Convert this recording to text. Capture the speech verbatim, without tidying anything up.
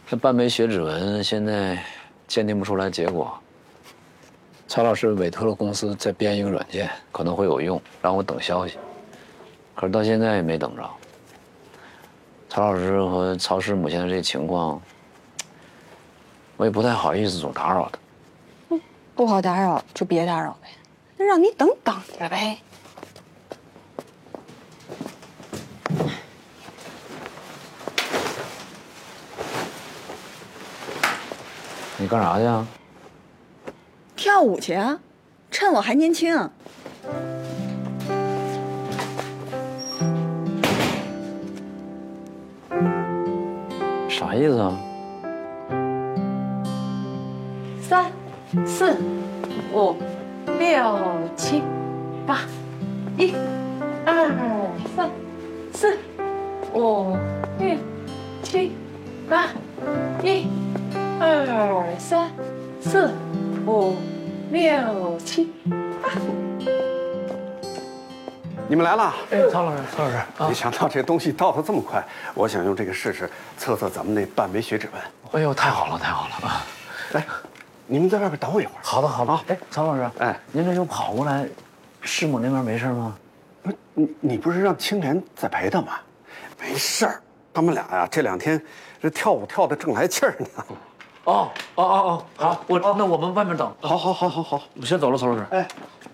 这半枚血指纹现在鉴定不出来结果。曹老师委托了公司再编一个软件，可能会有用，让我等消息。可是到现在也没等着。曹老师和曹师母现在这情况，我也不太好意思总打扰他。 嗯，不好打扰就别打扰呗，那让你等等着呗。 你干啥去啊？ 跳舞去啊，趁我还年轻。 啥意思啊？ 三、四、五、六、七、八，一、二、三、四、五、六、七、八，一、二、三、四、五、六、七、八。 你们来了！ 哎，曹老师，曹老师， 啊、没想到这东西到的这么快，我想用这个试试，测测咱们那半枚血指纹。 哎呦，太好了，太好了啊！ 来，你们在外边等我一会儿。 好的，好的。哎，曹老师， 哎， 您这就跑过来，师母那边没事吗？ 不，你你不是让青莲在陪他吗？没事儿，他们俩呀这两天这跳舞跳的正来气儿呢。 哦哦哦哦，好，我那我们外面等。 好，好，好，好，好， 我先走了，曹老师。 哎。